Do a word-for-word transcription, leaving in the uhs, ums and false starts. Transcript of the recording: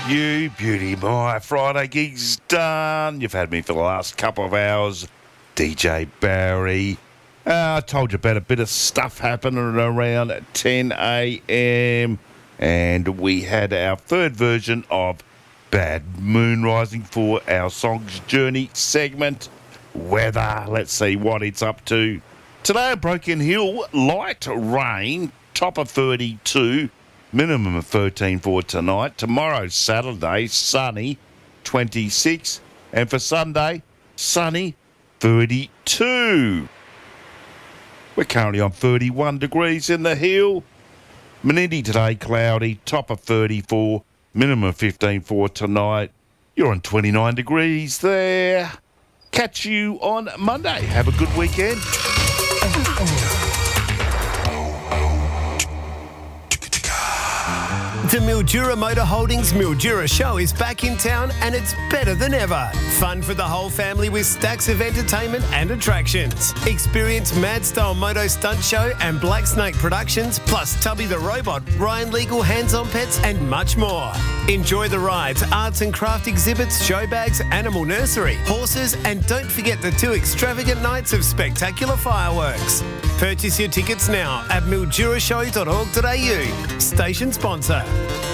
you, beauty. My Friday gig's done. You've had me for the last couple of hours. D J Barry. Uh, I told you about a bit of stuff happening around ten a m and we had our third version of Bad Moon Rising for our Songs Journey segment. Weather, let's see what it's up to. Today at Broken Hill, light rain, top of thirty-two, minimum of thirteen for tonight. Tomorrow, Saturday, sunny, twenty-six. And for Sunday, sunny, thirty-two. We're currently on thirty-one degrees in the hill. Menindee today, cloudy, top of thirty-four, minimum of fifteen for tonight. You're on twenty-nine degrees there. Catch you on Monday. Have a good weekend. The Mildura Motor Holdings Mildura Show is back in town and it's better than ever. Fun for the whole family with stacks of entertainment and attractions. Experience Mad Style Moto Stunt Show and Black Snake Productions, plus Tubby the Robot, Ryan Legal Hands-On Pets and much more. Enjoy the rides, arts and craft exhibits, show bags, animal nursery, horses, and don't forget the two extravagant nights of spectacular fireworks. Purchase your tickets now at mildura show dot org dot a u. Station sponsor.